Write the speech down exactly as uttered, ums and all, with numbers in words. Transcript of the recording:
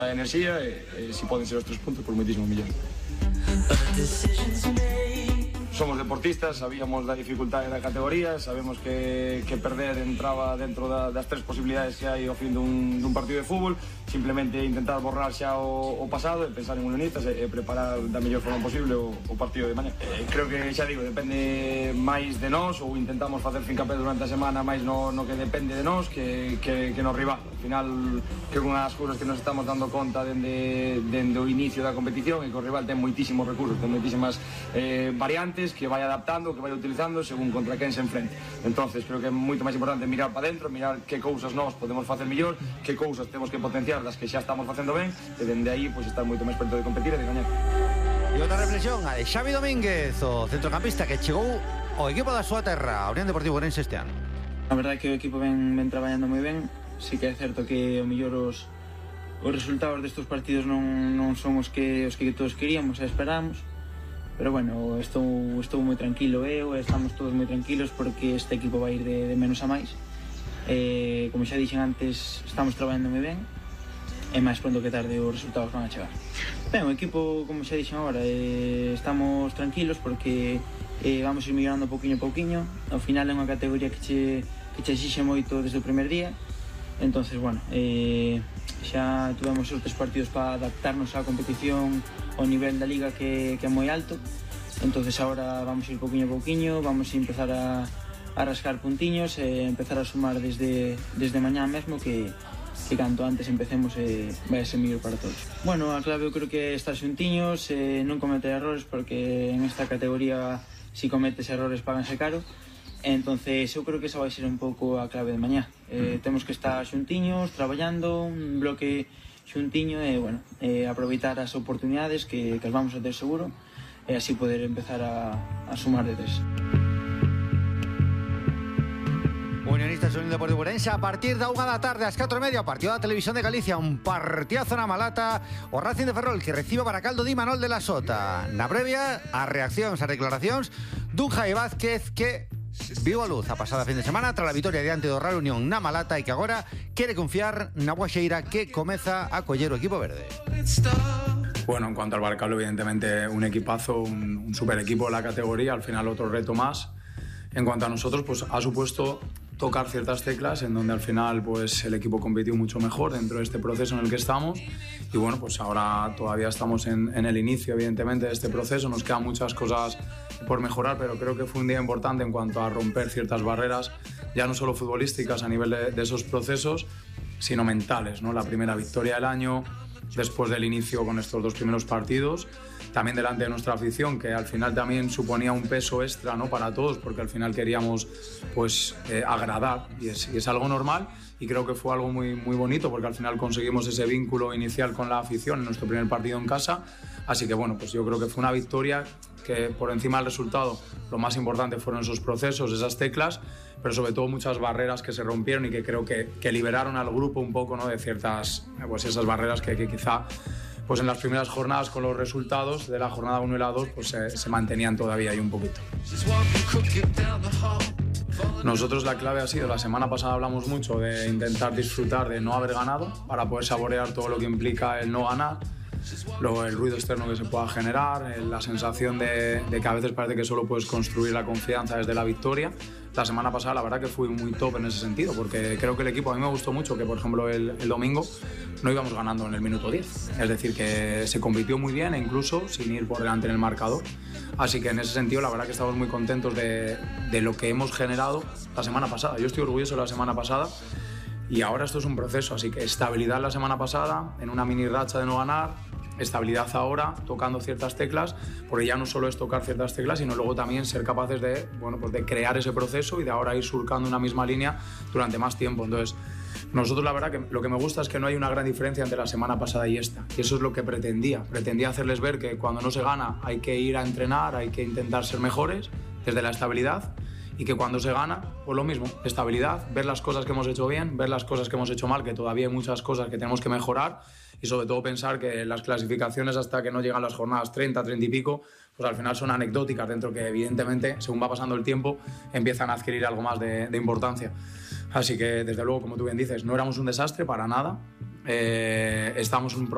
A enerxía e, e si poden ser os tres puntos, por moitísimo millón. Somos deportistas, sabíamos da dificultade da categoría, sabemos que, que perder entraba dentro da, das tres posibilidades que hai ao fin dun, dun partido de fútbol. Simplemente intentar borrar xa o, o pasado e pensar en Unionistas e, e preparar da mellor forma posible o, o partido de mañá. Eh, creo que, xa digo, depende máis de nós, ou intentamos facer fincapé durante a semana máis no, no que depende de nós que, que, que no rival. Al final, creo que unha das cousas que nos estamos dando conta dende, dende o inicio da competición é que o rival ten moitísimos recursos, ten moitísimas eh, variantes que vai adaptando, que vai utilizando según contra quen se enfrente. Entonces, creo que é moito máis importante mirar para dentro, mirar que cousas nós podemos facer mellor, que cousas temos que potenciar das que xa estamos facendo ben, e dende aí pois, estar moito máis perto de competir e de gañar. E outra reflexión, a de Xavi Domínguez, o centrocampista que chegou ao equipo da súa terra, a Unión Deportivo Ourense este ano. A verdade é que o equipo ven, ven traballando moi ben. Sí que é certo que o mellor os, os resultados destes partidos non, non son os que, os que todos queríamos e esperábamos, pero bueno, estou, estou moi tranquilo eu, estamos todos moi tranquilos porque este equipo vai ir de, de menos a máis. Eh, como xa dixen antes, estamos traballando moi ben e máis pronto que tarde os resultados van a chegar. Ben, o equipo, como xa dixen agora, eh, estamos tranquilos porque eh, vamos ir mellorando pouquiño a pouquiño. Ao final é unha categoría que che, que che exixe moito desde o primer día. Entonces, bueno, eh, xa tuvemos os tres partidos para adaptarnos á competición ao nivel da liga que, que é moi alto. Entonces agora vamos ir pouquiño a pouquiño, vamos a empezar a a rascar puntiños e empezar a sumar desde, desde mañá mesmo que, que canto antes empecemos eh, vai a ser mellor para todos. Bueno, a clave eu creo que é estar xuntiños, eh, non cometer errores porque en esta categoría si cometes errores paganse caro. Entonces eu creo que esa vai ser un pouco a clave de mañá. Eh, mm. Temos que estar xuntiños, traballando, un bloque xuntiño e, bueno, eh, aproveitar as oportunidades que, que as vamos a ter seguro e así poder empezar a, a sumar de tres. Unionistas Unión Deportivo Ourense a partir da unha da tarde ás catro e media, o partido da Televisión de Galicia, un partidazo na Malata, o Racing de Ferrol que recibe Baracaldo de Imanol de la Sota. Na previa, as reaccións, as declaracións dun Jai Vázquez que viu a luz a pasada fin de semana tras a vitoria diante do Real Unión na Malata e que agora quere confiar na boa xeira que comeza a coller o equipo verde. Bueno, en cuanto al Baracaldo, evidentemente un equipazo, un, un super equipo de la categoría, al final otro reto más. En cuanto a nosotros, pues ha supuesto tocar ciertas teclas en donde al final pues el equipo compitió mucho mejor dentro de este proceso en el que estamos y bueno, pues ahora todavía estamos en, en el inicio evidentemente de este proceso, nos quedan muchas cosas por mejorar, pero creo que fue un día importante en cuanto a romper ciertas barreras, ya no solo futbolísticas a nivel de, de esos procesos, sino mentales, ¿no? La primera victoria del año, después del inicio con estos dos primeros partidos, también delante de nuestra afición, que al final también suponía un peso extra, ¿no? Para todos, porque al final queríamos pues, eh, agradar, y es, y es algo normal, y creo que fue algo muy, muy bonito, porque al final conseguimos ese vínculo inicial con la afición en nuestro primer partido en casa, así que bueno, pues yo creo que fue una victoria que por encima del resultado, lo más importante fueron esos procesos, esas teclas, pero sobre todo muchas barreras que se rompieron y que creo que, que liberaron al grupo un poco, ¿no? De ciertas, pues esas barreras que, que quizá pues en las primeras jornadas con los resultados de la jornada uno y la dos pues se, se mantenían todavía ahí un poquito. Nosotros la clave ha sido, la semana pasada hablamos mucho de intentar disfrutar de no haber ganado para poder saborear todo lo que implica el no ganar, luego el ruido externo que se pueda generar, la sensación de, de que a veces parece que solo puedes construir la confianza desde la victoria. La semana pasada la verdad que fui muy top en ese sentido, porque creo que el equipo, a mí me gustó mucho que por ejemplo el, el domingo no íbamos ganando en el minuto diez, es decir que se compitió muy bien e incluso sin ir por delante en el marcador, así que en ese sentido la verdad que estamos muy contentos de, de lo que hemos generado la semana pasada. Yo estoy orgulloso de la semana pasada y ahora esto es un proceso, así que estabilidad la semana pasada en una mini racha de no ganar, estabilidad ahora, tocando ciertas teclas, porque ya no solo es tocar ciertas teclas, sino luego también ser capaces de, bueno, pues de crear ese proceso y de ahora ir surcando una misma línea durante más tiempo. Entonces, nosotros la verdad que lo que me gusta es que no hay una gran diferencia entre la semana pasada y esta, y eso es lo que pretendía. Pretendía hacerles ver que cuando no se gana hay que ir a entrenar, hay que intentar ser mejores desde la estabilidad, y que cuando se gana, pues lo mismo, estabilidad, ver las cosas que hemos hecho bien, ver las cosas que hemos hecho mal, que todavía hay muchas cosas que tenemos que mejorar, y sobre todo pensar que las clasificaciones hasta que no llegan las jornadas treinta, treinta y pico, pues al final son anecdóticas dentro que evidentemente, según va pasando el tiempo, empiezan a adquirir algo más de, de importancia. Así que, desde luego, como tú bien dices, no éramos un desastre para nada, eh, estamos en un